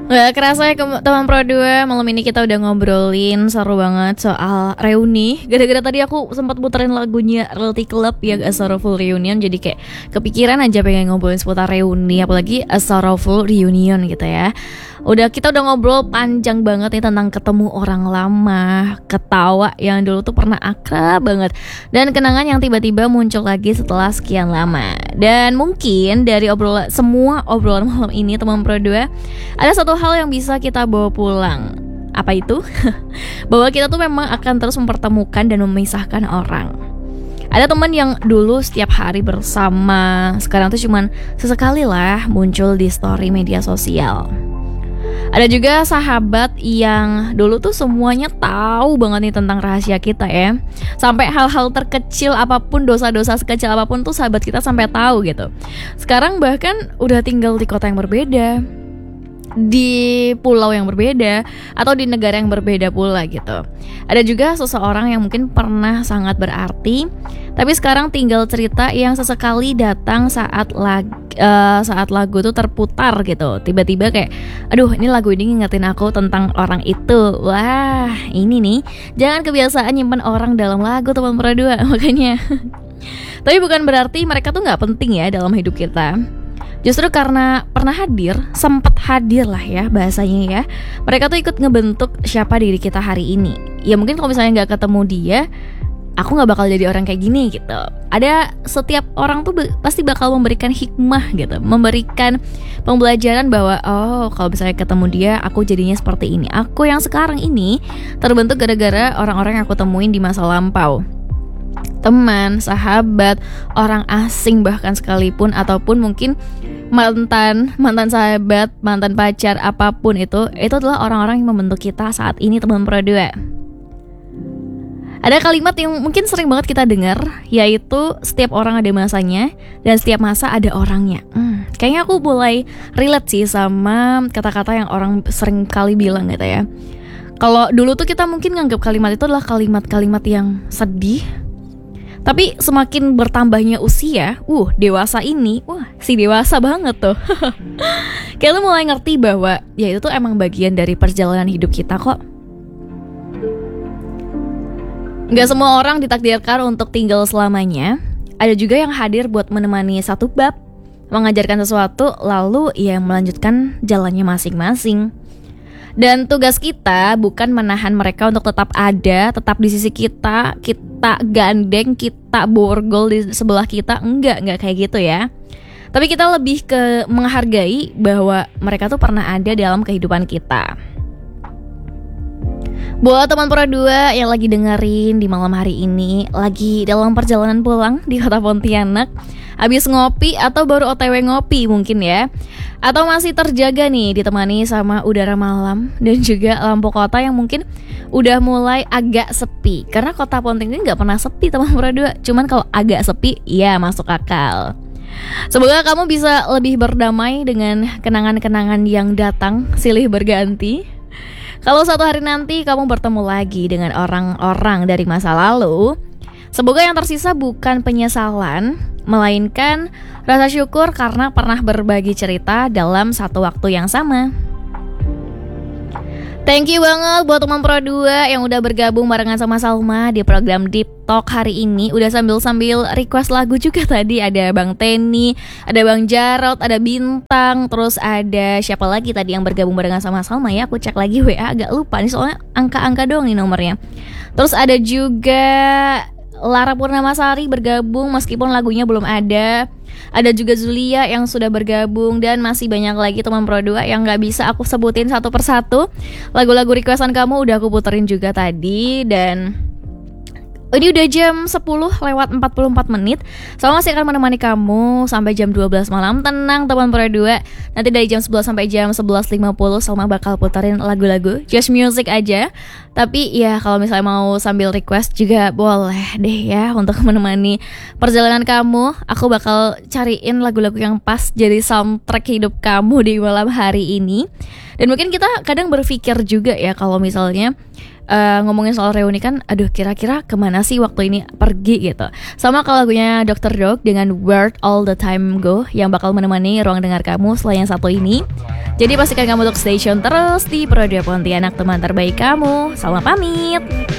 Gak kerasa ya teman Pro 2, malam ini kita udah ngobrolin seru banget soal reuni. Gara-gara tadi aku sempat muterin lagunya Reality Club yang A Sorrowful Reunion. Jadi kayak kepikiran aja pengen ngobrolin seputar reuni, apalagi A Sorrowful Reunion gitu ya. Kita udah ngobrol panjang banget nih tentang ketemu orang lama, ketawa yang dulu tuh pernah akrab banget, dan kenangan yang tiba-tiba muncul lagi setelah sekian lama. Dan mungkin dari semua obrolan malam ini teman Pro 2, ada satu hal yang bisa kita bawa pulang. Apa itu? Bahwa kita tuh memang akan terus mempertemukan dan memisahkan orang. Ada teman yang dulu setiap hari bersama, sekarang tuh cuman sesekali lah muncul di story media sosial. Ada juga sahabat yang dulu tuh semuanya tahu banget nih tentang rahasia kita ya. Sampai hal-hal terkecil apapun, dosa-dosa sekecil apapun tuh sahabat kita sampai tahu gitu. Sekarang bahkan udah tinggal di kota yang berbeda, di pulau yang berbeda, atau di negara yang berbeda pula gitu. Ada juga seseorang yang mungkin pernah sangat berarti, tapi sekarang tinggal cerita yang sesekali datang saat lagu tuh terputar gitu. Tiba-tiba kayak, aduh ini lagu ini ngingetin aku tentang orang itu. Wah ini nih, jangan kebiasaan nyimpen orang dalam lagu teman Pro 2 makanya. Tapi bukan berarti mereka tuh gak penting ya dalam hidup kita. Justru karena pernah hadir, sempat hadir lah ya bahasanya ya, mereka tuh ikut ngebentuk siapa diri kita hari ini. Ya mungkin kalau misalnya gak ketemu dia, aku gak bakal jadi orang kayak gini gitu. Ada setiap orang tuh pasti bakal memberikan hikmah gitu, memberikan pembelajaran bahwa oh kalau misalnya ketemu dia, aku jadinya seperti ini. Aku yang sekarang ini terbentuk gara-gara orang-orang yang aku temuin di masa lampau. Teman, sahabat, orang asing bahkan sekalipun, ataupun mungkin mantan sahabat, mantan pacar, apapun itu adalah orang-orang yang membentuk kita saat ini teman Pro 2. Ada kalimat yang mungkin sering banget kita dengar, yaitu setiap orang ada masanya dan setiap masa ada orangnya. Kayaknya aku mulai relate sih sama kata-kata yang orang sering kali bilang gitu ya. Kalau dulu tuh kita mungkin nganggap kalimat itu adalah kalimat-kalimat yang sedih, tapi semakin bertambahnya usia, dewasa ini, si dewasa banget tuh. Kayak lu mulai ngerti bahwa ya itu tuh emang bagian dari perjalanan hidup kita kok. Gak semua orang ditakdirkan untuk tinggal selamanya. Ada juga yang hadir buat menemani satu bab, mengajarkan sesuatu, lalu ya melanjutkan jalannya masing-masing. Dan tugas kita bukan menahan mereka untuk tetap ada, tetap di sisi kita gandeng, kita borgol di sebelah kita. Enggak kayak gitu ya. Tapi kita lebih ke menghargai bahwa mereka tuh pernah ada dalam kehidupan kita. Buat teman Pro 2 yang lagi dengerin di malam hari ini, lagi dalam perjalanan pulang di kota Pontianak, habis ngopi atau baru OTW ngopi mungkin ya, atau masih terjaga nih ditemani sama udara malam dan juga lampu kota yang mungkin udah mulai agak sepi. Karena kota Pontianak ini gak pernah sepi teman Pro 2, cuman kalau agak sepi ya masuk akal. Semoga kamu bisa lebih berdamai dengan kenangan-kenangan yang datang silih berganti. Kalau suatu hari nanti kamu bertemu lagi dengan orang-orang dari masa lalu, semoga yang tersisa bukan penyesalan, melainkan rasa syukur karena pernah berbagi cerita dalam satu waktu yang sama. Thank you banget buat teman Pro 2 yang udah bergabung barengan sama Salma di program Deep Talk hari ini. Udah sambil request lagu juga tadi. Ada Bang Tenny, ada Bang Jarot, ada Bintang, terus ada siapa lagi tadi yang bergabung barengan sama Salma ya. Aku cek lagi WA, agak lupa nih soalnya angka-angka doang nih nomornya. Terus ada juga Lara Purnamasari bergabung meskipun lagunya belum ada. Ada juga Zulia yang sudah bergabung. Dan masih banyak lagi teman Pro 2 yang gak bisa aku sebutin satu persatu. Lagu-lagu requestan kamu udah aku puterin juga tadi. Dan ini udah jam 10 lewat 44 menit. Salma masih akan menemani kamu sampai jam 12 malam. Tenang teman Pro 2. Nanti dari jam 11 sampai jam 11.50 Salma bakal puterin lagu-lagu just music aja. Tapi ya kalau misalnya mau sambil request juga boleh deh ya untuk menemani perjalanan kamu. Aku bakal cariin lagu-lagu yang pas jadi soundtrack hidup kamu di malam hari ini. Dan mungkin kita kadang berpikir juga ya kalau misalnya ngomongin soal reuni kan, aduh kira-kira kemana sih waktu ini pergi gitu. Sama kalau lagunya Dr. Dog dengan Where All The Time Go yang bakal menemani ruang dengar kamu setelah yang satu ini. Jadi pastikan kamu untuk stay tune terus di Pro 2 Pontianak, teman terbaik kamu. Selamat pamit.